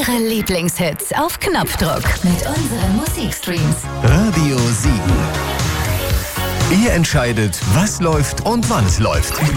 Ihre Lieblingshits auf Knopfdruck mit unseren Musikstreams. Radio Siegen. Ihr entscheidet, was läuft und wann es läuft.